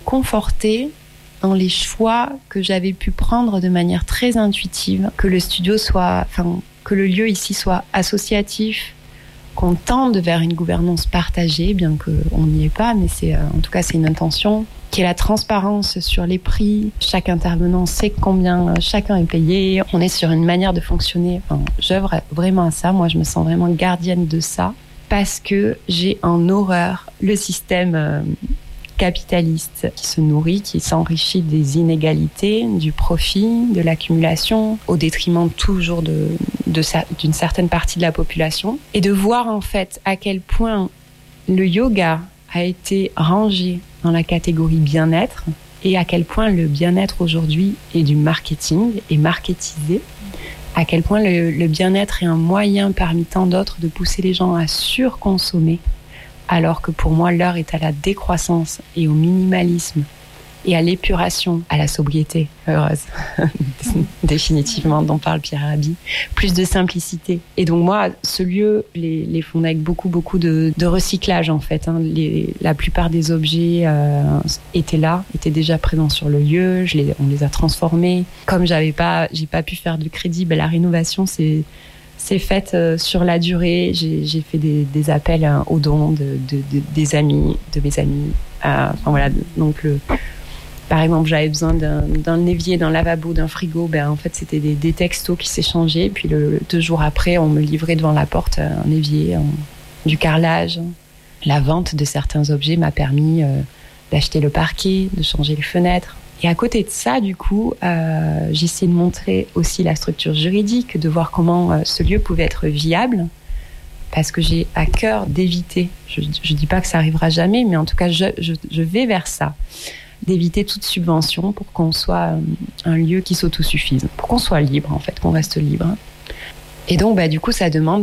confortée dans les choix que j'avais pu prendre de manière très intuitive, que le que le lieu ici soit associatif, qu'on tende vers une gouvernance partagée, bien qu'on n'y est pas, mais en tout cas c'est une intention, qu'il y ait la transparence sur les prix, chaque intervenant sait combien chacun est payé, on est sur une manière de fonctionner, j'œuvre vraiment à ça, moi je me sens vraiment gardienne de ça, parce que j'ai en horreur le système capitaliste qui se nourrit, qui s'enrichit des inégalités, du profit, de l'accumulation, au détriment toujours d'une certaine partie de la population. Et de voir en fait à quel point le yoga a été rangé dans la catégorie bien-être et à quel point le bien-être aujourd'hui est du marketing, est marketisé, à quel point le bien-être est un moyen parmi tant d'autres de pousser les gens à surconsommer, alors que pour moi, l'heure est à la décroissance et au minimalisme et à l'épuration, à la sobriété heureuse, définitivement, dont parle Pierre Rabhi. Plus de simplicité. Et donc moi, ce lieu, les fonde avec beaucoup de recyclage en fait. La plupart des objets étaient déjà présents sur le lieu. On les a transformés. Comme j'ai pas pu faire de crédit, la rénovation c'est faite sur la durée. J'ai fait des appels aux dons des amis, de mes amis. Voilà, donc par exemple, j'avais besoin d'un évier, d'un lavabo, d'un frigo. En fait, c'était des textos qui s'échangeaient. Puis 2 jours après, on me livrait devant la porte un évier, du carrelage. La vente de certains objets m'a permis d'acheter le parquet, de changer les fenêtres. Et à côté de ça, du coup, j'ai essayé de montrer aussi la structure juridique, de voir comment ce lieu pouvait être viable, parce que j'ai à cœur d'éviter, je dis pas que ça arrivera jamais, mais en tout cas, je vais vers ça, d'éviter toute subvention pour qu'on soit un lieu qui s'autosuffise, pour qu'on soit libre, en fait, qu'on reste libre. Et donc, du coup, ça demande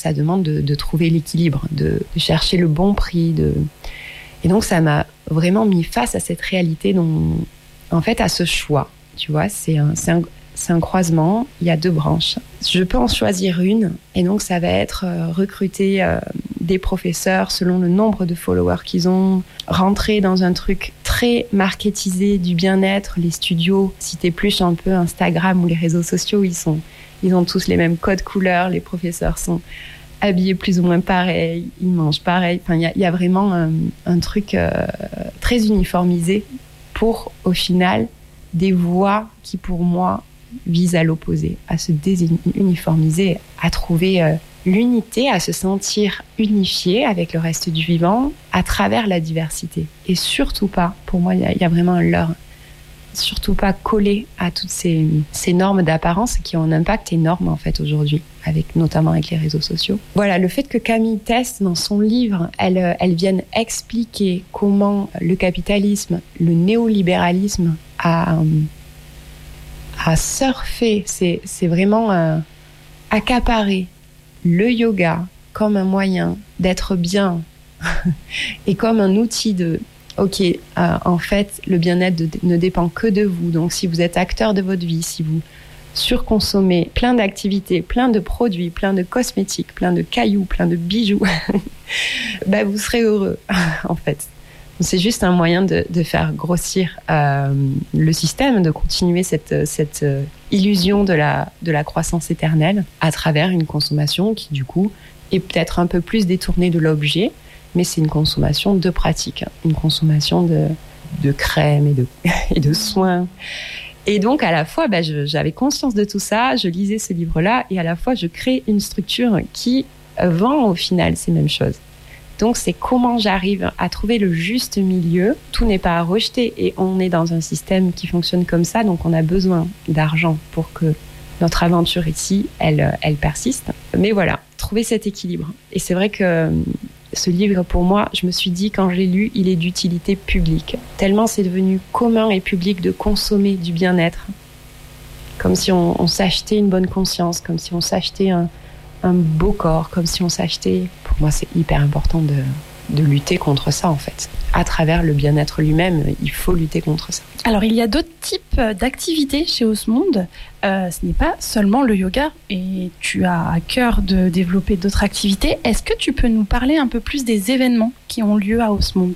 de trouver l'équilibre, de chercher le bon prix. Et donc, ça m'a vraiment mis face à cette réalité en fait, à ce choix, tu vois, c'est un croisement, il y a 2 branches. Je peux en choisir une, et donc ça va être recruter des professeurs selon le nombre de followers qu'ils ont, rentrer dans un truc très marketisé du bien-être, les studios, si t'épluches un peu Instagram ou les réseaux sociaux, ils ont tous les mêmes codes couleurs, les professeurs sont habillés plus ou moins pareil, ils mangent pareil, il y a vraiment un truc très uniformisé pour, au final, des voies qui, pour moi, visent à l'opposé, à se désuniformiser, à trouver l'unité, à se sentir unifié avec le reste du vivant à travers la diversité. Et surtout pas, pour moi, il y a vraiment un leurre, surtout pas coller à toutes ces normes d'apparence qui ont un impact énorme, en fait, aujourd'hui, notamment avec les réseaux sociaux. Voilà, le fait que Camille Test, dans son livre, elle vienne expliquer comment le capitalisme, le néolibéralisme a surfé, c'est vraiment accaparer le yoga comme un moyen d'être bien et comme un outil en fait, le bien-être ne dépend que de vous. Donc, si vous êtes acteur de votre vie, si vous surconsommez plein d'activités, plein de produits, plein de cosmétiques, plein de cailloux, plein de bijoux, vous serez heureux, en fait. C'est juste un moyen de faire grossir le système, de continuer cette illusion de la croissance éternelle à travers une consommation qui, du coup, est peut-être un peu plus détournée de l'objet, mais c'est une consommation de pratique, une consommation de crème et de soins. Et donc, à la fois, j'avais conscience de tout ça, je lisais ce livre-là, et à la fois, je crée une structure qui vend au final ces mêmes choses. Donc, c'est comment j'arrive à trouver le juste milieu. Tout n'est pas à rejeter, et on est dans un système qui fonctionne comme ça, donc on a besoin d'argent pour que notre aventure ici, elle persiste. Mais voilà, trouver cet équilibre. Et c'est vrai que ce livre, pour moi, je me suis dit, quand je l'ai lu, il est d'utilité publique. Tellement c'est devenu commun et public de consommer du bien-être. Comme si on s'achetait une bonne conscience, comme si on s'achetait un beau corps, comme si on s'achetait... Pour moi, c'est hyper important de lutter contre ça, en fait. À travers le bien-être lui-même, il faut lutter contre ça. Alors, il y a d'autres types d'activités chez Osmonde. Ce n'est pas seulement le yoga, et tu as à cœur de développer d'autres activités. Est-ce que tu peux nous parler un peu plus des événements qui ont lieu à Osmonde ?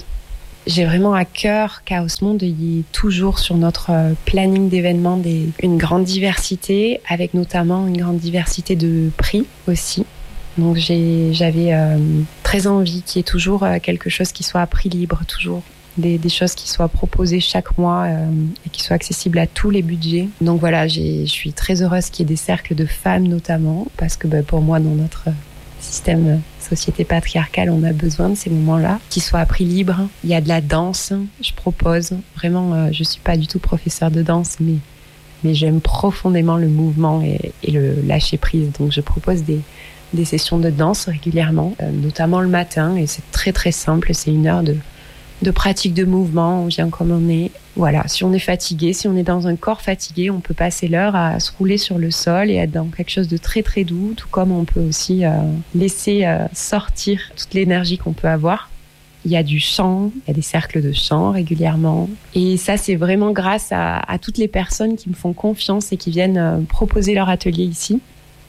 j'ai vraiment à cœur qu'à Osmonde, il y ait toujours sur notre planning d'événements une grande diversité, avec notamment une grande diversité de prix aussi. Donc j'avais très envie qu'il y ait toujours quelque chose qui soit à prix libre, toujours des choses qui soient proposées chaque mois et qui soient accessibles à tous les budgets. Donc voilà, je suis très heureuse qu'il y ait des cercles de femmes notamment, parce que pour moi, dans notre système société patriarcale, on a besoin de ces moments-là, qui soient à prix libre. Il y a de la danse, je propose. Vraiment, je ne suis pas du tout professeure de danse, mais j'aime profondément le mouvement et le lâcher-prise. Donc je propose des sessions de danse régulièrement, notamment le matin, et c'est très très simple, c'est 1 heure de pratique de mouvement, on vient comme on est. Voilà, si on est fatigué, si on est dans un corps fatigué, on peut passer l'heure à se rouler sur le sol et être dans quelque chose de très très doux, tout comme on peut aussi laisser sortir toute l'énergie qu'on peut avoir. Il y a du chant, il y a des cercles de chant régulièrement. Et ça, c'est vraiment grâce à toutes les personnes qui me font confiance et qui viennent proposer leur atelier ici.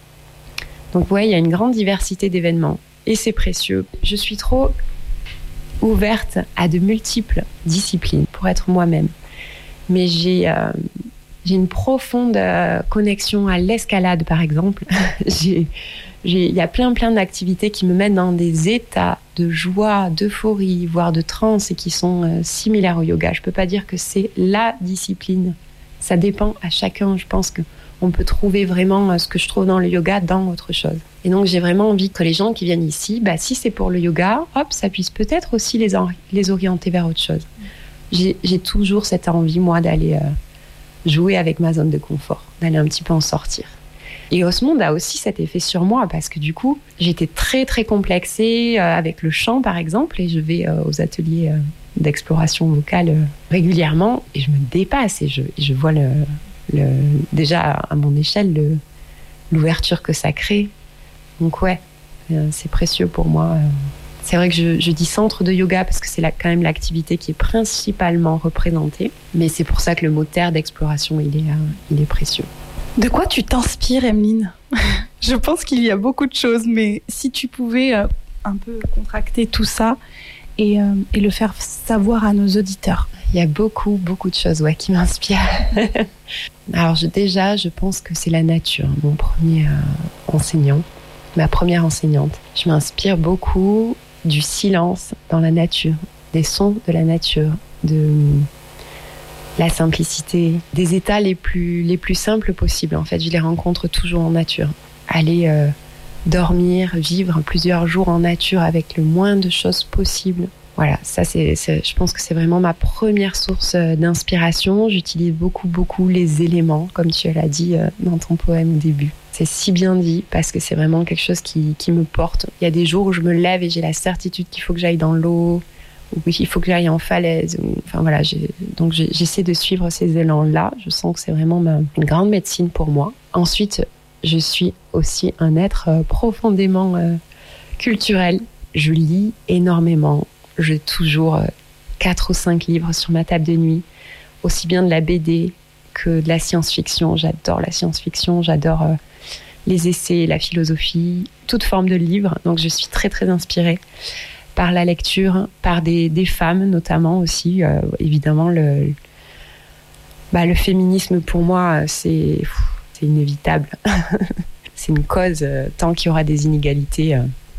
Donc ouais, il y a une grande diversité d'événements et c'est précieux. Je suis trop ouverte à de multiples disciplines pour être moi-même. Mais j'ai une profonde connexion à l'escalade, par exemple. Il y a plein d'activités qui me mettent dans des états de joie, d'euphorie, voire de transe et qui sont similaires au yoga. Je ne peux pas dire que c'est la discipline. Ça dépend à chacun. Je pense qu'on peut trouver vraiment ce que je trouve dans le yoga dans autre chose. Et donc, j'ai vraiment envie que les gens qui viennent ici, si c'est pour le yoga, ça puisse peut-être aussi les orienter vers autre chose. J'ai toujours cette envie, moi, d'aller jouer avec ma zone de confort, d'aller un petit peu en sortir. Et Osmonde a aussi cet effet sur moi, parce que du coup, j'étais très, très complexée avec le chant, par exemple, et je vais aux ateliers d'exploration vocale régulièrement, et je me dépasse, et je vois déjà à mon échelle l'ouverture que ça crée. Donc ouais, c'est précieux pour moi. C'est vrai que je dis centre de yoga parce que c'est quand même l'activité qui est principalement représentée, mais c'est pour ça que le mot terre d'exploration, il est précieux. De quoi tu t'inspires, Emeline ? Je pense qu'il y a beaucoup de choses, mais si tu pouvais un peu contracter tout ça et le faire savoir à nos auditeurs. Il y a beaucoup de choses qui m'inspirent. Alors déjà, je pense que c'est la nature, mon premier enseignant, ma première enseignante. Je m'inspire beaucoup du silence dans la nature, des sons de la nature, de la simplicité, des états les plus simples possibles. En fait, je les rencontre toujours en nature. Aller dormir, vivre plusieurs jours en nature avec le moins de choses possibles. Voilà, ça je pense que c'est vraiment ma première source d'inspiration. J'utilise beaucoup les éléments, comme tu l'as dit dans ton poème au début. C'est si bien dit parce que c'est vraiment quelque chose qui me porte. Il y a des jours où je me lève et j'ai la certitude qu'il faut que j'aille dans l'eau, ou qu'il faut que j'aille en falaise. Enfin voilà, donc j'essaie de suivre ces élans-là. Je sens que c'est vraiment une grande médecine pour moi. Ensuite, je suis aussi un être profondément culturel. Je lis énormément. J'ai toujours 4 ou 5 livres sur ma table de nuit, aussi bien de la BD que de la science-fiction. J'adore la science-fiction, j'adore les essais, la philosophie, toute forme de livre. Donc je suis très très inspirée par la lecture, par des femmes notamment aussi. Évidemment, le féminisme pour moi, c'est inévitable. C'est une cause, tant qu'il y aura des inégalités...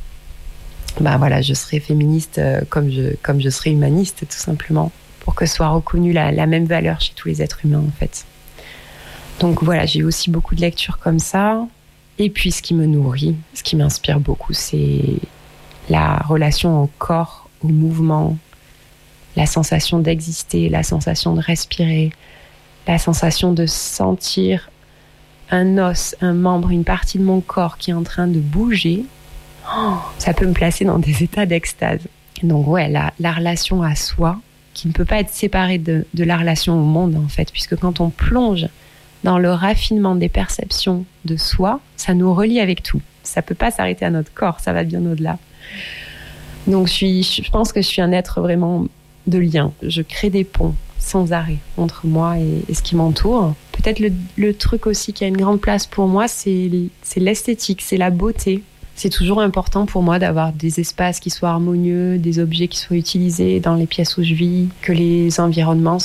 je serai féministe comme je serai humaniste, tout simplement, pour que soit reconnue la même valeur chez tous les êtres humains, en fait. Donc voilà, j'ai aussi beaucoup de lectures comme ça. Et puis, ce qui me nourrit, ce qui m'inspire beaucoup, c'est la relation au corps, au mouvement, la sensation d'exister, la sensation de respirer, la sensation de sentir un os, un membre, une partie de mon corps qui est en train de bouger. Ça peut me placer dans des états d'extase. Donc la relation à soi, qui ne peut pas être séparée de la relation au monde, en fait, puisque quand on plonge dans le raffinement des perceptions de soi, ça nous relie avec tout. Ça ne peut pas s'arrêter à notre corps, ça va bien au-delà. Donc je pense que je suis un être vraiment de lien. Je crée des ponts sans arrêt entre moi et ce qui m'entoure. Peut-être le truc aussi qui a une grande place pour moi, c'est l'esthétique, c'est la beauté. C'est toujours important pour moi d'avoir des espaces qui soient harmonieux, des objets qui soient utilisés dans les pièces où je vis, que les environnements